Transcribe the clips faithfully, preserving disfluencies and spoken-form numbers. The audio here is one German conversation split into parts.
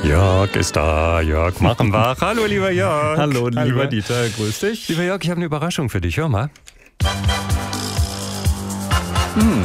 Jörg ist da, Jörg Machenbach. Hallo, lieber Jörg. Hallo, lieber Hallo. Dieter, grüß dich. Lieber Jörg, ich habe eine Überraschung für dich, hör mal. Hm.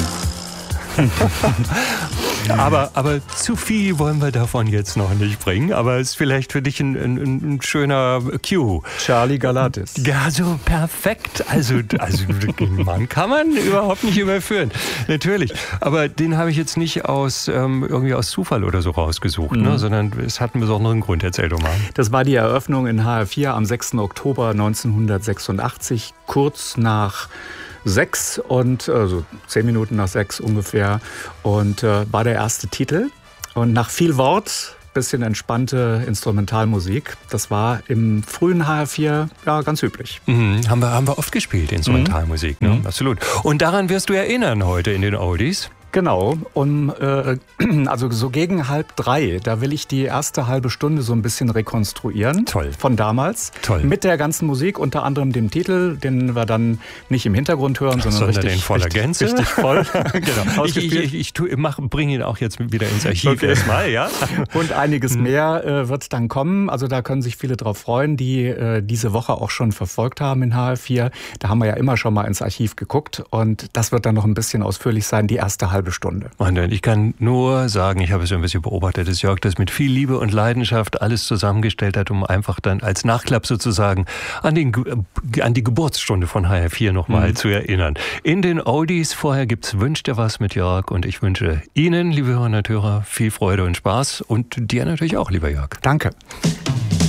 aber, aber zu viel wollen wir davon jetzt noch nicht bringen, aber es ist vielleicht für dich ein, ein, ein schöner Cue. Charlie Galatis. Ja, so perfekt. Also, also den Mann kann man überhaupt nicht überführen. Natürlich. Aber den habe ich jetzt nicht aus ähm, irgendwie aus Zufall oder so rausgesucht, mhm. ne? Sondern es hat einen besonderen Grund. Erzähl doch mal. Das war die Eröffnung in H R vier am sechsten Oktober neunzehnhundertsechsundachtzig, kurz nach sechs und also zehn Minuten nach sechs ungefähr, und äh, war der erste Titel. Und nach viel Wort, bisschen entspannte Instrumentalmusik. Das war im frühen H R vier ja ganz üblich. Mhm, haben wir, haben wir oft gespielt, Instrumentalmusik, mhm. ne? Mhm. Absolut. Und daran wirst du erinnern heute in den Oldies. Genau, um, äh, also so gegen halb drei, da will ich die erste halbe Stunde so ein bisschen rekonstruieren. Toll. Von damals. Toll. Mit der ganzen Musik, unter anderem dem Titel, den wir dann nicht im Hintergrund hören, sondern, sondern richtig, in voller richtig, Gänze. Richtig voll. Genau. Ich, ich, ich, ich bringe ihn auch jetzt wieder ins Archiv okay. erstmal, ja. Und einiges mehr äh, wird dann kommen. Also da können sich viele drauf freuen, die äh, diese Woche auch schon verfolgt haben in H R vier. Da haben wir ja immer schon mal ins Archiv geguckt, und das wird dann noch ein bisschen ausführlich sein, die erste halbe Stunde. Und ich kann nur sagen, ich habe es ein bisschen beobachtet, dass Jörg das mit viel Liebe und Leidenschaft alles zusammengestellt hat, um einfach dann als Nachklapp sozusagen an, den, an die Geburtsstunde von H R vier nochmal mhm. zu erinnern. In den Oldies vorher gibt's Wünsch dir was mit Jörg, und ich wünsche Ihnen, liebe Hörerinnen und Hörer, viel Freude und Spaß, und dir natürlich auch, lieber Jörg. Danke.